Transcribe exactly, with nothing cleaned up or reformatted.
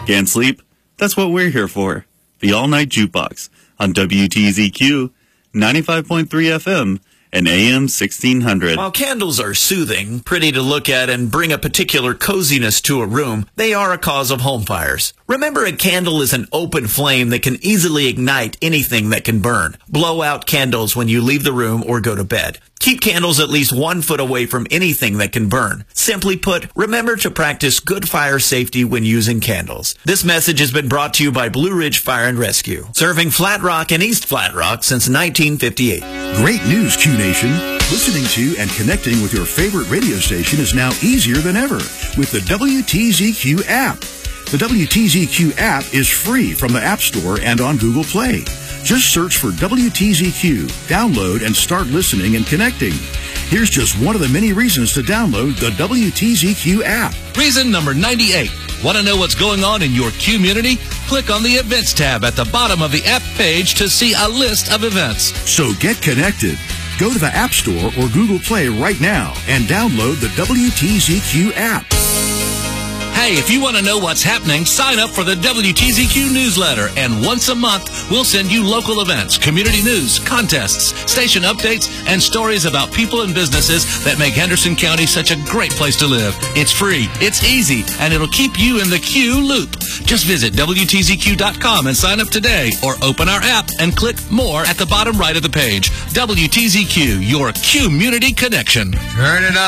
Can't sleep? That's what we're here for. The All Night Jukebox on W T Z Q, ninety-five point three F M and A M sixteen hundred. While candles are soothing, pretty to look at, and bring a particular coziness to a room, they are a cause of home fires. Remember, a candle is an open flame that can easily ignite anything that can burn. Blow out candles when you leave the room or go to bed. Keep candles at least one foot away from anything that can burn. Simply put, remember to practice good fire safety when using candles. This message has been brought to you by Blue Ridge Fire and Rescue, serving Flat Rock and East Flat Rock since nineteen fifty-eight. Great news, Q Nation. Listening to and connecting with your favorite radio station is now easier than ever with the W T Z Q app. The W T Z Q app is free from the App Store and on Google Play. Just search for W T Z Q, download, and start listening and connecting. Here's just one of the many reasons to download the W T Z Q app. Reason number ninety-eight. Want to know what's going on in your community? Click on the Events tab at the bottom of the app page to see a list of events. So get connected. Go to the App Store or Google Play right now and download the W T Z Q app. Hey, if you want to know what's happening, sign up for the W T Z Q newsletter, and once a month, we'll send you local events, community news, contests, station updates, and stories about people and businesses that make Henderson County such a great place to live. It's free, it's easy, and it'll keep you in the Q loop. Just visit W T Z Q dot com and sign up today, or open our app and click More at the bottom right of the page. W T Z Q, your community connection. Turn it up.